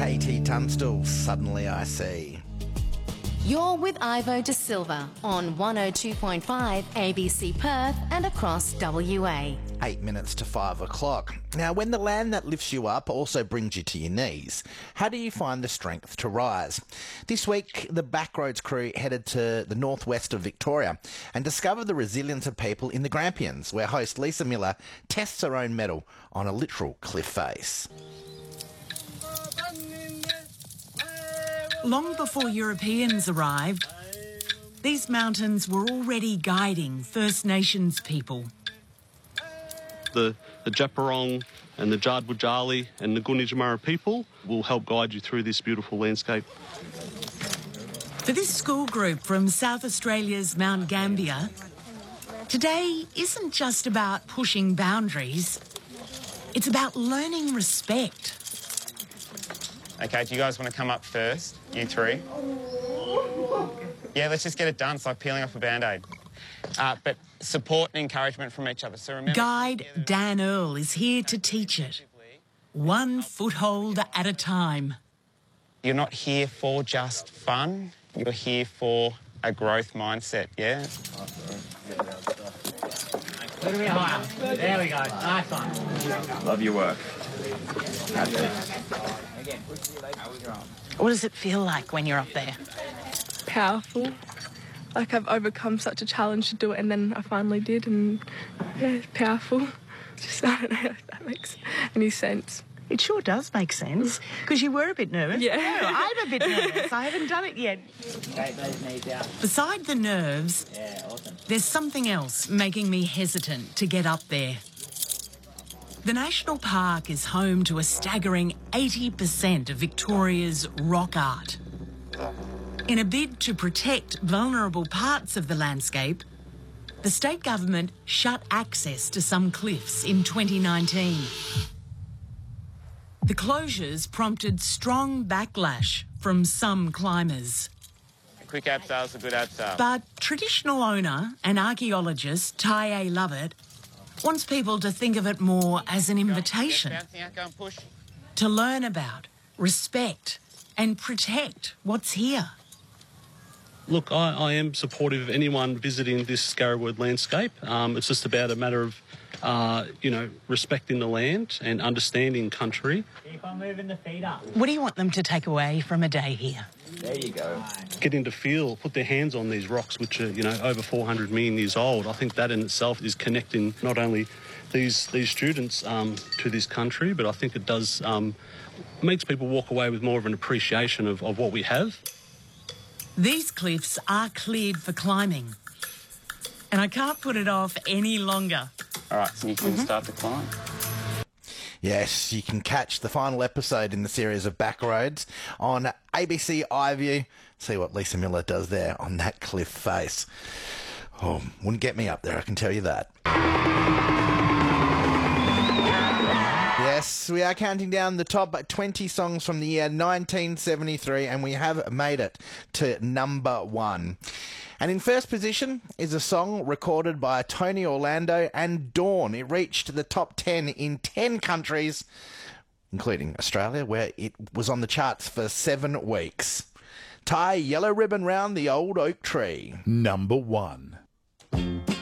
KT Tunstall, Suddenly I See. You're with Ivo De Silva on 102.5 ABC Perth and across WA. 8 minutes to 5 o'clock. Now, when the land that lifts you up also brings you to your knees, how do you find the strength to rise? This week, the Backroads crew headed to the northwest of Victoria and discovered the resilience of people in the Grampians, where host Lisa Miller tests her own mettle on a literal cliff face. Long before Europeans arrived, these mountains were already guiding First Nations people. The Djapurrung and the Jardwujali and the Gunditjmara people will help guide you through this beautiful landscape. For this school group from South Australia's Mount Gambier, today isn't just about pushing boundaries, it's about learning respect. Okay, do you guys want to come up first, you three? Yeah, let's just get it done. It's like peeling off a Band-Aid. But support and encouragement from each other. So remember, Guide Dan Earl is here to teach it, one foothold at a time. you're not here for just fun. You're here for a growth mindset, yeah? A little bit higher. There we go. Nice one. Love your work. What does it feel like when you're up there? Powerful. Like I've overcome such a challenge to do it, and then I finally did, and yeah, it's powerful. Just, I don't know if that makes any sense. It sure does make sense, because you were a bit nervous. Yeah. No, I'm a bit nervous. I haven't done it yet. Straight those knees out. Beside the nerves, Yeah, awesome. there's something else making me hesitant to get up there. The National Park is home to a staggering 80% of Victoria's rock art. In a bid to protect vulnerable parts of the landscape, the state government shut access to some cliffs in 2019. The closures prompted strong backlash from some climbers. A quick abseil is a good abseil. But traditional owner and archaeologist Taye Lovett wants people to think of it more as an invitation Bouncing out, go and push. to learn about, respect and protect what's here. Look, I am supportive of anyone visiting this Scarrowwood landscape. It's just about a matter of, respecting the land and understanding country. Keep on moving the feet up. What do you want them to take away from a day here? There you go. Getting to feel, put their hands on these rocks, which are, over 400 million years old. I think that in itself is connecting not only these students to this country, but I think it does makes people walk away with more of an appreciation of what we have. These cliffs are cleared for climbing, and I can't put it off any longer. All right, so you can start to climb. Yes, you can catch the final episode in the series of Backroads on ABC iView. See what Lisa Miller does there on that cliff face. Oh, wouldn't get me up there, I can tell you that. Yes, we are counting down the top 20 songs from the year 1973, and we have made it to number 1. And in first position is a song recorded by Tony Orlando and Dawn. It reached the top 10 in 10 countries, including Australia, where it was on the charts for 7 weeks. Tie yellow ribbon round the old oak tree. Number 1.